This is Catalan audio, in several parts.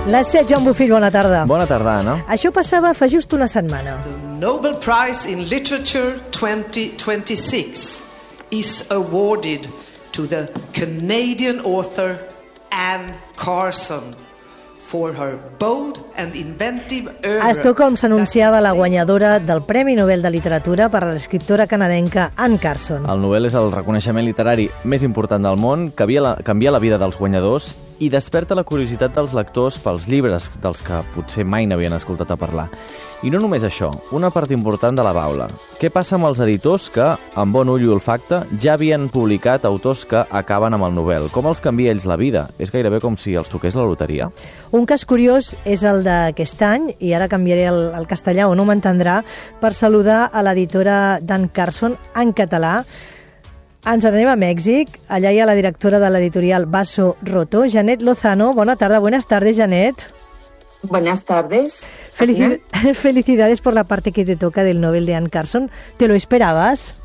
Les 7, Joan Bofill, bona tarda. Bona tarda, Anna. Això passava fa just una setmana. The Nobel Prize in Literature 2026 is awarded to the Canadian author Anne Carson for her bold and inventive oeuvre. A Estocolm s'anunciava la guanyadora del Premi Nobel de Literatura per a l'escriptora canadenca Anne Carson. El Nobel és el reconeixement literari més important del món, canvia la vida dels guanyadors i desperta la curiositat dels lectors pels llibres dels que potser mai n'havien escoltat a parlar. I no només això, una part important de la baula. Què passa amb els editors que, amb bon ull i olfacte, ja havien publicat autors que acaben amb el Nobel? Com els canvia ells la vida? És gairebé com si els toqués la loteria. Un cas curiós és el d'aquest any, i ara canviaré el castellà o no m'entendrà, per saludar a l'editora d'Anne Carson en català. Ens anem a Mèxic. Allà hi ha la directora de l'editorial Vaso Roto, Janet Lozano. Buenas tardes, Janet. Buenas tardes. Felicidades por la parte que te toca del Nobel de Anne Carson. ¿Te lo esperabas?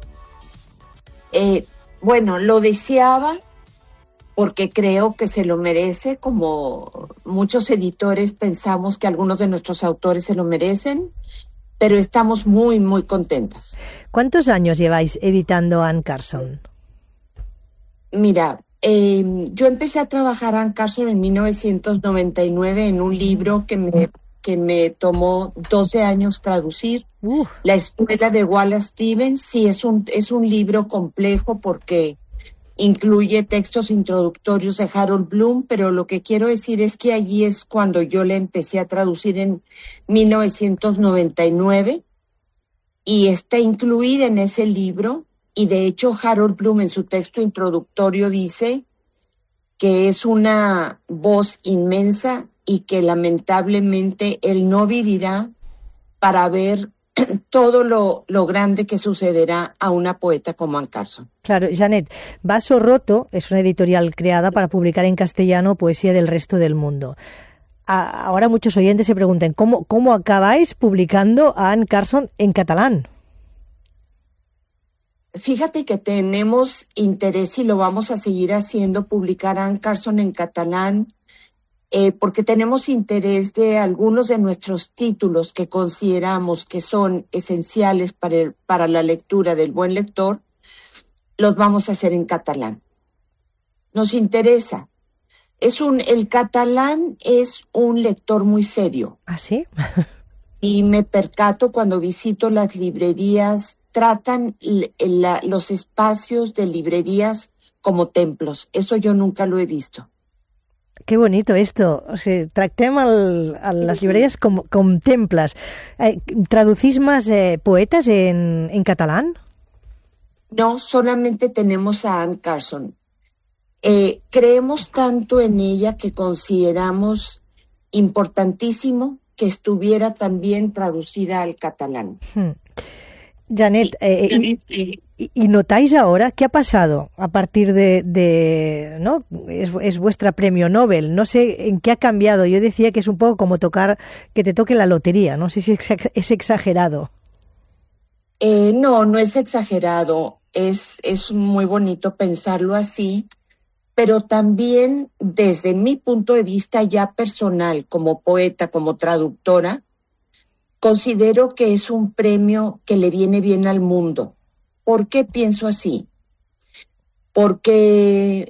Bueno, lo deseaba porque creo que se lo merece, como muchos editores pensamos que algunos de nuestros autores se lo merecen, pero estamos muy, muy contentos. ¿Cuántos años lleváis editando Anne Carson? Mira, yo empecé a trabajar Anne Carson en 1999 en un libro que me tomó 12 años traducir. La escuela de Wallace Stevens. Sí, es un libro complejo porque incluye textos introductorios de Harold Bloom, pero lo que quiero decir es que allí es cuando yo la empecé a traducir en 1999 y está incluida en ese libro. Y de hecho Harold Bloom en su texto introductorio dice que es una voz inmensa y que lamentablemente él no vivirá para ver todo lo grande que sucederá a una poeta como Anne Carson. Claro, Janet, Vaso Roto es una editorial creada para publicar en castellano poesía del resto del mundo. Ahora muchos oyentes se preguntan, ¿cómo acabáis publicando a Anne Carson en catalán? Fíjate que tenemos interés y lo vamos a seguir haciendo, publicar a Anne Carson en catalán, porque tenemos interés de algunos de nuestros títulos que consideramos que son esenciales para la lectura del buen lector, los vamos a hacer en catalán. Nos interesa. El catalán es un lector muy serio. ¿Ah, sí? Y me percato cuando visito las librerías, tratan los espacios de librerías como templos. Eso yo nunca lo he visto. Qué bonito esto. O sea, tractem a las librerías com temples. ¿Traducís más poetas en catalán? No, solamente tenemos a Anne Carson. Creemos tanto en ella que consideramos importantísimo que estuviera también traducida al catalán. Janet, ¿y notáis ahora qué ha pasado a partir de ¿no? Es vuestra premio Nobel? No sé en qué ha cambiado. Yo decía que es un poco como que te toque la lotería. No sé si es exagerado. No es exagerado. Es muy bonito pensarlo así, pero también desde mi punto de vista ya personal, como poeta, como traductora, considero que es un premio que le viene bien al mundo. ¿Por qué pienso así? Porque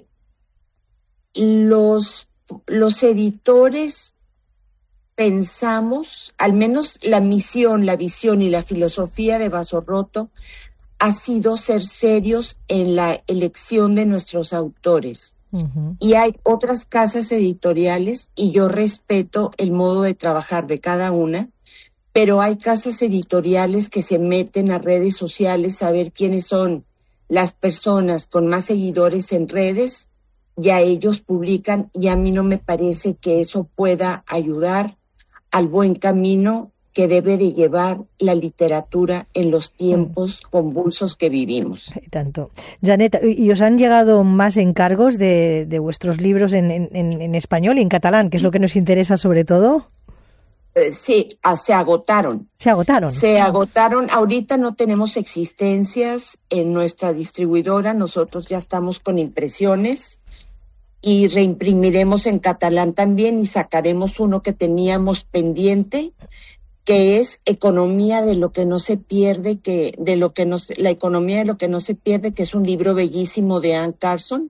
los editores pensamos, al menos la misión, la visión y la filosofía de Vaso Roto ha sido ser serios en la elección de nuestros autores. Uh-huh. Y hay otras casas editoriales, y yo respeto el modo de trabajar de cada una, pero hay casas editoriales que se meten a redes sociales a ver quiénes son las personas con más seguidores en redes, y a ellos publican, y a mí no me parece que eso pueda ayudar al buen camino que debe de llevar la literatura en los tiempos convulsos que vivimos. Tanto. Janet, ¿y os han llegado más encargos de vuestros libros en español y en catalán, que es lo que nos interesa sobre todo? Sí, se agotaron. ¿Se agotaron? Se agotaron. Ahorita no tenemos existencias en nuestra distribuidora. Nosotros ya estamos con impresiones y reimprimiremos en catalán también y sacaremos uno que teníamos pendiente, que es Economía de lo que no se pierde, la economía de lo que no se pierde, que es un libro bellísimo de Anne Carson,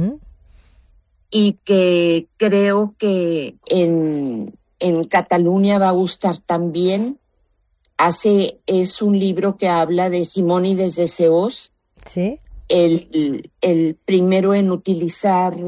y que creo que en Cataluña va a gustar también. Es un libro que habla de Simónides de Sceaux, ¿sí? El primero en utilizar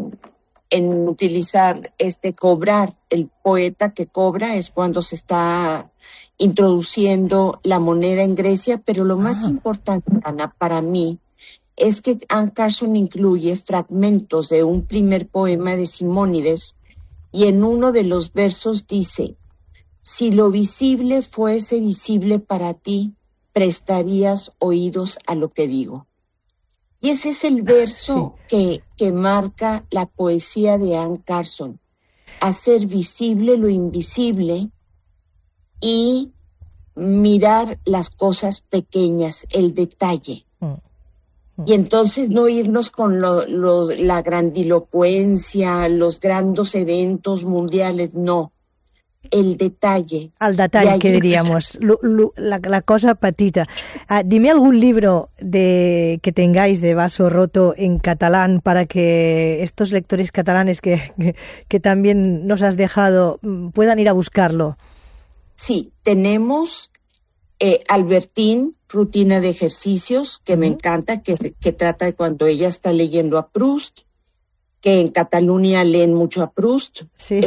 cobrar, el poeta que cobra es cuando se está introduciendo la moneda en Grecia, pero lo más importante, Ana, para mí, es que Anne Carson incluye fragmentos de un primer poema de Simónides y en uno de los versos dice: si lo visible fuese visible para ti, prestarías oídos a lo que digo. Y ese es el verso que marca la poesía de Anne Carson: hacer visible lo invisible y mirar las cosas pequeñas, el detalle. Y entonces no irnos con la grandilocuencia, los grandes eventos mundiales, no. El detalle. El detall, que diríamos, la cosa petita. Dime algún libro que tengáis de Vaso Roto en catalán para que estos lectores catalanes que también nos has dejado puedan ir a buscarlo. Sí, tenemos Albertine, Rutina de Ejercicios, que me encanta, que trata de cuando ella está leyendo a Proust, que en Cataluña leen mucho a Proust. Sí.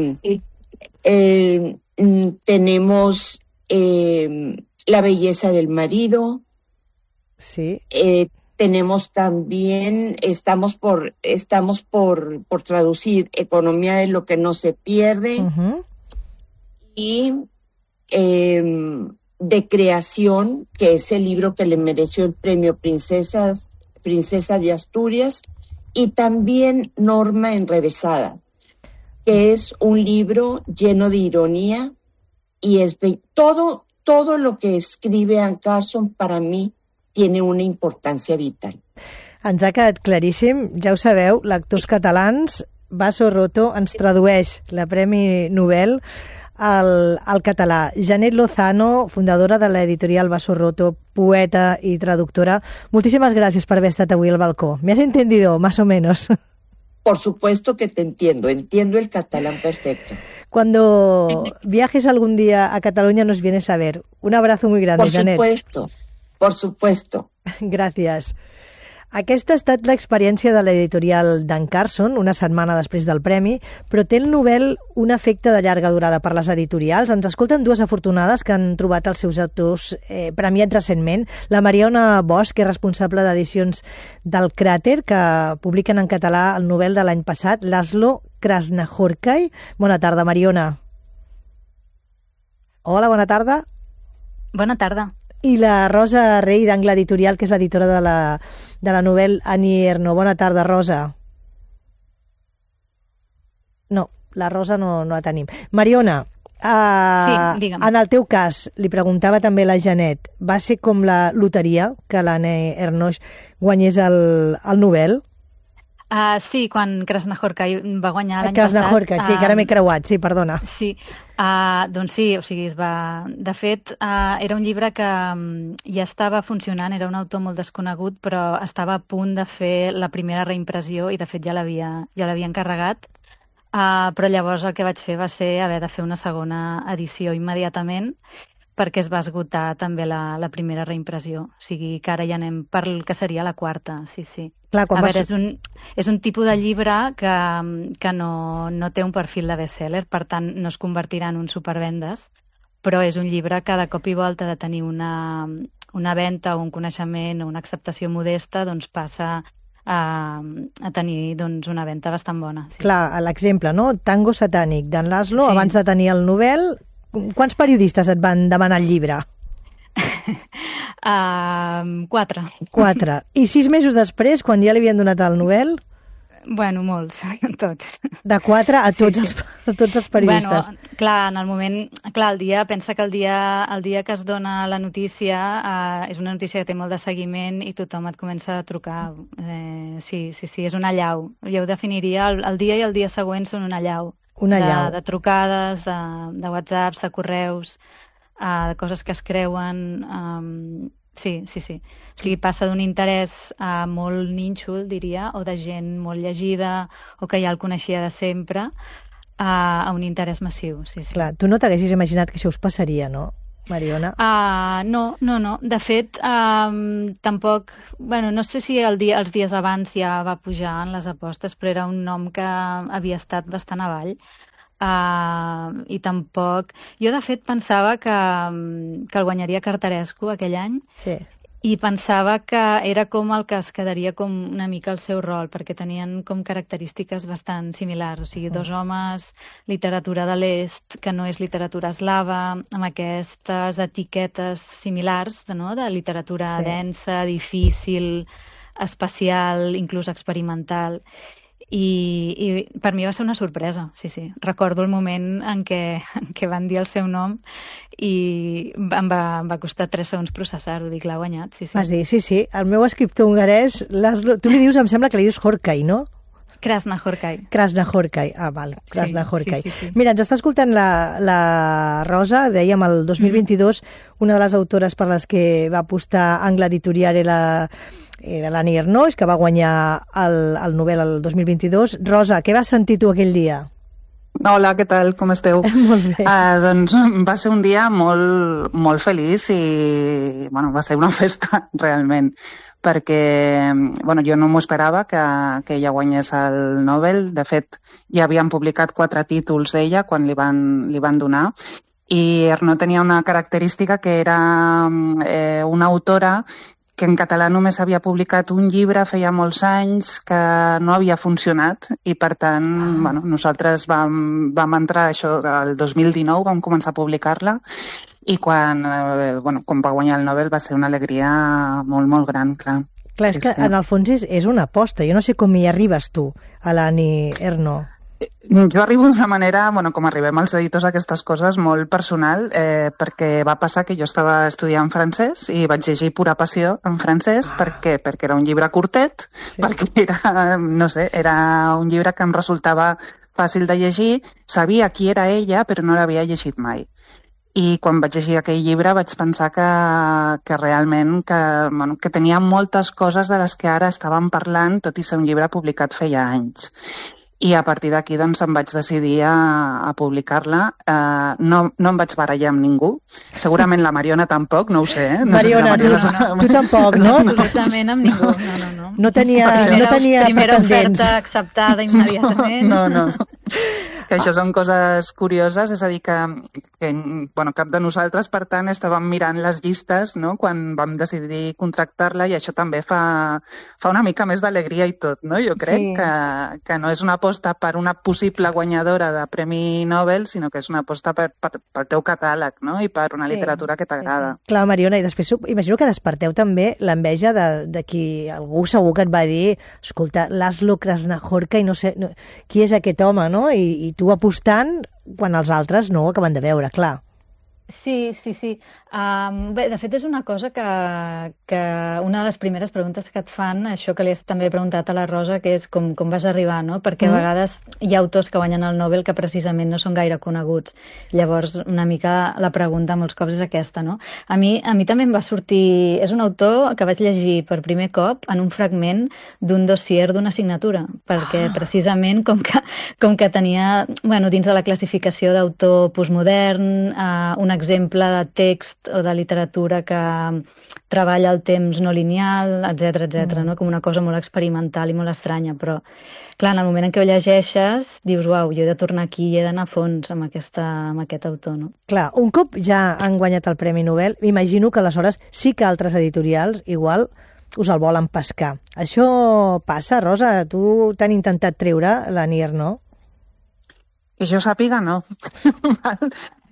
Tenemos La belleza del marido. Sí. Tenemos también, estamos por traducir Economía de lo que no se pierde. Y De creación, que es el libro que le mereció el premio Princesa de Asturias, y también Norma enrevesada, que es un libro lleno de ironía y todo lo que escribe Anne Carson para mí tiene una importància vital. Ens ha quedat claríssim, ja ho sabeu, lectors catalans, Vaso Roto ens tradueix la Premi Nobel al català. Janet Lozano, fundadora de l'editorial Vaso Roto, poeta y traductora, muchísimas gracias por haber estado avui al balcó. ¿Me has entendido, más o menos? Por supuesto que te entiendo el catalán perfecto. Cuando viajes algún día a Cataluña nos vienes a ver. Un abrazo muy grande, Janet. Por supuesto. Gràcies. Aquesta ha estat l'experiència de l'editorial d'Anne Carson, una setmana després del premi, però té el Nobel un efecte de llarga durada per les editorials. Ens escolten dues afortunades que han trobat els seus autors premiats recentment. La Mariona Bosch, que és responsable d'edicions del Cràter, que publiquen en català el Nobel de l'any passat, Laszlo Krasznahorkai. Bona tarda, Mariona. Hola, bona tarda. Bona tarda. I la Rosa Rey, d'Angle Editorial, que és l'editora de la Nobel Annie Ernaux. Bona tarda, Rosa. No, la Rosa no la tenim. Mariona, sí, digue'm. En el teu cas, li preguntava també la Janet, va ser com la loteria que l'Annie Ernaux guanyés el Nobel? Sí, quan Krasznahorkai va guanyar l'any passat. Krasznahorkai, sí, que ara m'he creuat, sí, perdona. Sí, doncs sí, o sigui, de fet, era un llibre que ja estava funcionant, era un autor molt desconegut, però estava a punt de fer la primera reimpressió i de fet ja l'havia encarregat, però llavors el que vaig fer va ser haver de fer una segona edició immediatament, perquè es va esgotar també la primera reimpressió. O sigui que ara ja anem per el que seria la quarta, sí. Clar, a veure, és un tipus de llibre que no té un perfil de best-seller, per tant no es convertirà en un supervendes, però és un llibre que de cop i volta de tenir una venda o un coneixement o una acceptació modesta, doncs passa a tenir una venda bastant bona. Sí. Clar, l'exemple, no? Tango satànic d'en Laszlo, sí. Abans de tenir el Nobel. Quants periodistes et van demanar el llibre? 4. 4. I 6 mesos després, quan ja li havien donat el Nobel? Bueno, molts, tots. De 4 a tots, els periodistes. Bueno, clar, en el moment... Clar, pensa que el dia que es dona la notícia és una notícia que té molt de seguiment i tothom et comença a trucar. Sí, és una allau. Jo ho definiria, el dia i el dia següent són una allau. Una allau. De trucades, de whatsapps, de correus, de coses que es creuen... Sí. O sigui, passa d'un interès molt nínxol, diria, o de gent molt llegida, o que ja el coneixia de sempre, a un interès massiu. Sí. Clar, tu no t'haguessis imaginat que això us passaria, no, Mariona? No. De fet, tampoc... Bueno, no sé si els dies abans ja va pujar en les apostes, però era un nom que havia estat bastant avall. I tampoc... Jo, de fet, pensava que el guanyaria Cartarescu aquell any, sí. I pensava que era com el que es quedaria com una mica el seu rol, perquè tenien com característiques bastant similars, o sigui, dos homes, literatura de l'est, que no és literatura eslava, amb aquestes etiquetes similars, no?, de literatura densa, difícil, espacial, inclús experimental. I per mi va ser una sorpresa, sí. Recordo el moment en què van dir el seu nom i em va costar 3 segons processar-ho, dic, l'ha guanyat, sí. Vas dir, sí. El meu escriptor hongarès, tu li dius, em sembla que li dius Horkai, no? Krasznahorkai. Val, Krasznahorkai. Sí. Mira, ens està escoltant la Rosa, dèiem el 2022, una de les autores per les que va apostar Angle Editorial era l'Annie Ernaux, que va guanyar el Nobel el 2022. Rosa, què vas sentir tu aquell dia? Hola, què tal? Com esteu? Molt bé. Doncs va ser un dia molt, molt feliç i va ser una festa, realment, perquè jo no m'ho esperava que ella guanyés el Nobel. De fet, ja havien publicat 4 títols d'ella quan li van donar, i Ernaux tenia una característica que era una autora que en català només havia publicat un llibre feia molts anys, que no havia funcionat, i per tant, nosaltres vam entrar això el 2019, vam començar a publicar-la, i quan va guanyar el Nobel va ser una alegria molt, molt gran, clar. Clar, és que en el fons és una aposta. Jo no sé com hi arribes tu, a l'Annie Ernaux. Jo arribo d'una manera, com arribem els editors a aquestes coses, molt personal, perquè va passar que jo estava estudiant francès i vaig llegir Pura passió en francès perquè era un llibre curtet, perquè era un llibre que em resultava fàcil de llegir, sabia qui era ella, però no l'havia llegit mai. I quan vaig llegir aquell llibre vaig pensar que realment que tenia moltes coses de les que ara estàvem parlant, tot i ser un llibre publicat feia anys. I a partir d'aquí doncs em vaig decidir a publicar-la. No em vaig barallar amb ningú. Segurament la Mariona tampoc, no ho sé. Mariona, tu tampoc, no? Absolutament amb ningú, no. No tenia primera oferta acceptada immediatament. No. Que això són coses curioses, és a dir, que cap de nosaltres, per tant, estàvem mirant les llistes, no?, quan vam decidir contractar-la, i això també fa una mica més d'alegria i tot, no? Jo crec que no és una aposta per una possible guanyadora de Premi Nobel, sinó que és una aposta pel teu catàleg, no?, i per una literatura que t'agrada. Clar, Mariona, i després imagino que desperteu també l'enveja de qui algú segur que et va dir, escolta, Laszlo Krasznahorkai, no sé, qui és aquest home, no?, i tu apostant quan els altres no ho acaben de veure, clar. Sí. Bé, de fet, és una cosa que una de les primeres preguntes que et fan, això que li has també preguntat a la Rosa, que és com vas arribar, no? Perquè a vegades hi ha autors que guanyen el Nobel que precisament no són gaire coneguts. Llavors, una mica la pregunta molts cops és aquesta, no? A mi també em va sortir... És un autor que vaig llegir per primer cop en un fragment d'un dossier d'una assignatura, perquè precisament com que tenia, dins de la classificació d'autor postmodern, un exemple de text o de literatura que treballa el temps no lineal, etc., no? Com una cosa molt experimental i molt estranya, però clar, en el moment en què ho llegeixes dius, uau, jo he de tornar aquí i he d'anar a fons amb aquest autor, no? Clar, un cop ja han guanyat el Premi Nobel, m'imagino que aleshores sí que altres editorials igual us el volen pescar. Això passa, Rosa? Tu t'han intentat treure l'Annie Ernaux? Que jo sàpiga, no.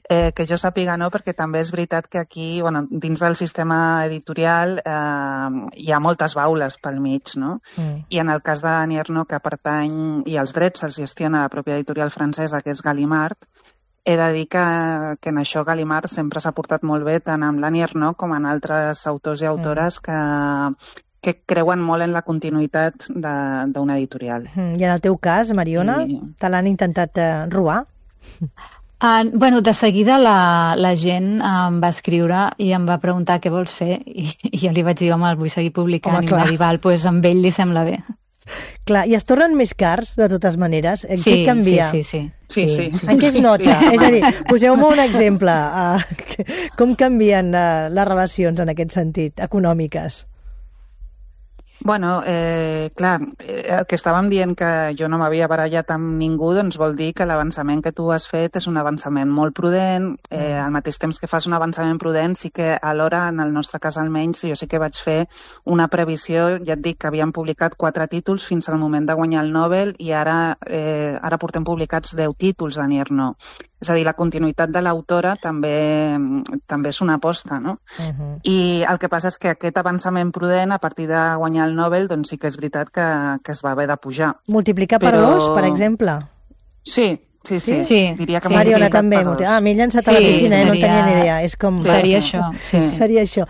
Que jo sàpiga no, perquè també és veritat que aquí, dins del sistema editorial, hi ha moltes baules pel mig, no? I en el cas d'Annie Ernaux, que pertany, i els drets els gestiona la pròpia editorial francesa, que és Gallimard, he de dir que en això Gallimard sempre s'ha portat molt bé, tant amb l'Annie Ernaux com en altres autors i autores que creuen molt en la continuïtat d'una editorial. I en el teu cas, Mariona, te l'han intentat robar? De seguida la gent em va escriure i em va preguntar què vols fer i jo li vaig dir, home, el vull seguir publicant, i em va dir, val, doncs amb ell li sembla bé. Clar, i es tornen més cars, de totes maneres? Sí, què canvia? Sí. En què es nota? És a dir, poseu-me un exemple. Com canvien les relacions en aquest sentit, econòmiques? Clar, el que estàvem dient que jo no m'havia barallat amb ningú, doncs vol dir que l'avançament que tu has fet és un avançament molt prudent, al mateix temps que fas un avançament prudent, sí que alhora, en el nostre cas almenys, jo sí que vaig fer una previsió, ja et dic que havíem publicat 4 títols fins al moment de guanyar el Nobel i ara portem publicats 10 títols d'Annie Ernaux. És a dir, la continuïtat de l'autora també és una aposta, no? I el que passa és que aquest avançament prudent, a partir de guanyar el Nobel, doncs sí que és veritat que es va haver de pujar. Multiplicar per 2, per exemple? Sí. Diria que Mariona també. M'he llançat a la piscina, no tenia ni idea. És com... Seria això. Seria això.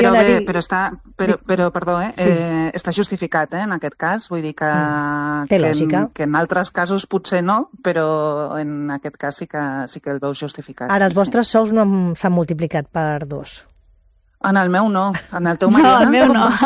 Però perdó, està justificat, en aquest cas. Vull dir que en altres casos potser no, però en aquest cas sí que el veus justificat. Ara, els vostres sous no s'han multiplicat per 2. En el meu no. En el teu, Mariona? No,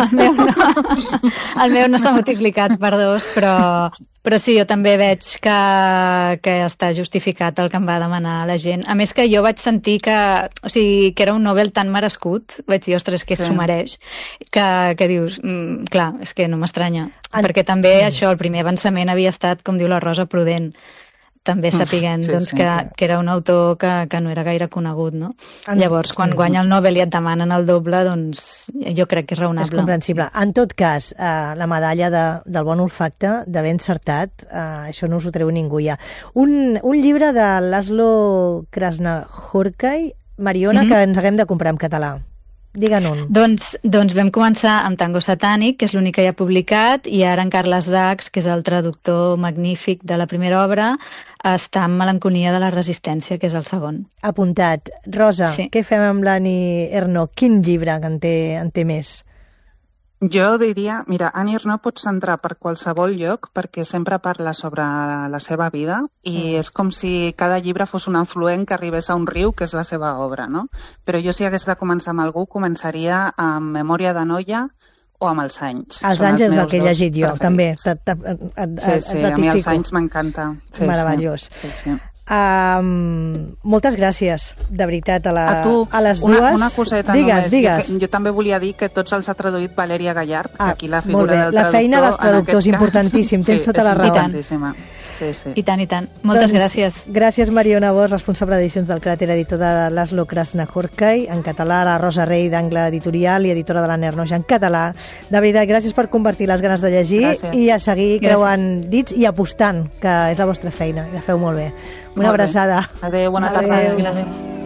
el meu no s'ha multiplicat per 2, però sí, jo també veig que està justificat el que em va demanar la gent. A més que jo vaig sentir que era un Nobel tan merescut, vaig dir, ostres, que s'ho mereix, que dius, clar, és que no m'estranya. Perquè també això, el primer avançament havia estat, com diu la Rosa, prudent. També sapiguem que era un autor que no era gaire conegut, no? Llavors, quan guanya el Nobel i et demanen el doble, doncs jo crec que és raonable. És comprensible. En tot cas, la medalla del bon olfacte, d'haver encertat, això no us ho treu ningú ja. Un llibre de Laszlo Krasznahorkai, Mariona, que ens haguem de comprar en català. Digue'n un. Doncs vam començar amb Tango Satànic, que és l'únic que hi ha publicat, i ara en Carles Dax, que és el traductor magnífic de la primera obra, està en Melanconia de la Resistència, que és el segon. Apuntat. Rosa, què fem amb l'Annie Ernaux? Quin llibre en té més? Jo diria, mira, Annie Ernaux pots entrar per qualsevol lloc perquè sempre parla sobre la seva vida i és com si cada llibre fos un afluent que arribés a un riu, que és la seva obra, no? Però jo si hagués de començar amb algú, començaria amb Memòria de noia o amb Els anys. Els anys és el que he llegit jo, també. Sí, a mi Els anys m'encanta. Meravellós. Sí. Moltes gràcies, de veritat, a les dues. Una coseta digues. Jo també volia dir que tots els ha traduït Valeria Gallard, que aquí la figura del traductor... La feina dels traductors, importantíssim, tens tota la raó. Sí. I tant. Moltes gràcies. Gràcies, Mariona Bosch, responsable d'edicions del Cràter, editor de Laszlo Krasznahorkai, en català, la Rosa Rey, d'Angle Editorial i editora de l'Annie Ernaux en català. De veritat, gràcies per compartir les ganes de llegir i a seguir creuant dits i apostant, que és la vostra feina. La feu molt bé. Una abraçada. Adéu, bona tarda. Gràcies.